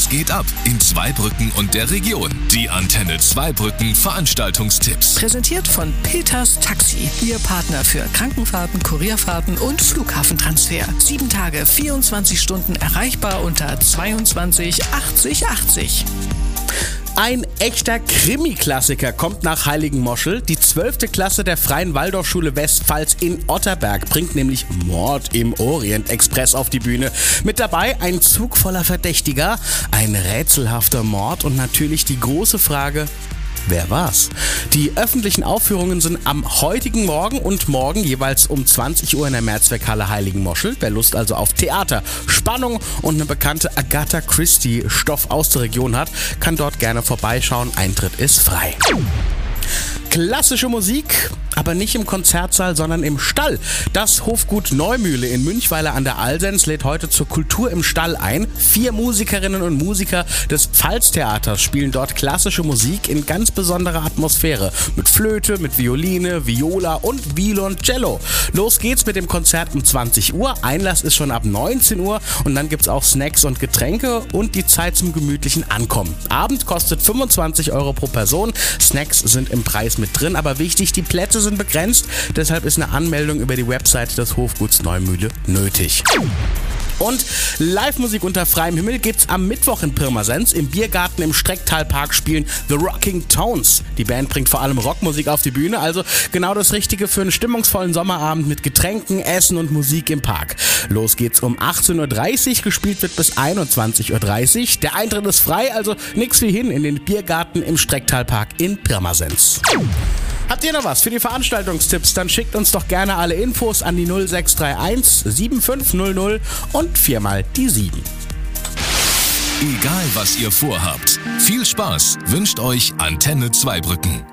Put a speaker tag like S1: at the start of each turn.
S1: Was geht ab in Zweibrücken und der Region? Die Antenne Zweibrücken Veranstaltungstipps.
S2: Präsentiert von Peters Taxi. Ihr Partner für Krankenfahrten, Kurierfahrten und Flughafentransfer. 7 Tage, 24 Stunden erreichbar unter 22 80 80.
S3: Ein echter Krimi-Klassiker kommt nach Heiligenmoschel. Die 12. Klasse der Freien Waldorfschule Westpfalz in Otterberg bringt nämlich Mord im Orient Express auf die Bühne. Mit dabei ein Zug voller Verdächtiger, ein rätselhafter Mord und natürlich die große Frage: Wer war's? Die öffentlichen Aufführungen sind am heutigen Morgen und morgen jeweils um 20 Uhr in der Mehrzweckhalle Heiligenmoschel. Wer Lust also auf Theater, Spannung und eine bekannte Agatha Christie Stoff aus der Region hat, kann dort gerne vorbeischauen. Eintritt ist frei. Klassische Musik, aber nicht im Konzertsaal, sondern im Stall. Das Hofgut Neumühle in Münchweiler an der Alsens lädt heute zur Kultur im Stall ein. 4 Musikerinnen und Musiker des Pfalztheaters spielen dort klassische Musik in ganz besonderer Atmosphäre. Mit Flöte, mit Violine, Viola und Violoncello. Los geht's mit dem Konzert um 20 Uhr. Einlass ist schon ab 19 Uhr und dann gibt's auch Snacks und Getränke und die Zeit zum gemütlichen Ankommen. Abend kostet 25 € pro Person. Snacks sind im Preis mit drin, aber wichtig, die Plätze sind begrenzt, deshalb ist eine Anmeldung über die Website des Hofguts Neumühle nötig. Und Live-Musik unter freiem Himmel gibt's am Mittwoch in Pirmasens. Im Biergarten im Strecktalpark spielen The Rocking Tones. Die Band bringt vor allem Rockmusik auf die Bühne, also genau das Richtige für einen stimmungsvollen Sommerabend mit Getränken, Essen und Musik im Park. Los geht's um 18:30 Uhr, gespielt wird bis 21:30 Uhr. Der Eintritt ist frei, also nix wie hin in den Biergarten im Strecktalpark in Pirmasens. Habt ihr noch was für die Veranstaltungstipps? Dann schickt uns doch gerne alle Infos an die 0631 7500 und 4 die 7.
S1: Egal was ihr vorhabt, viel Spaß wünscht euch Antenne Zweibrücken.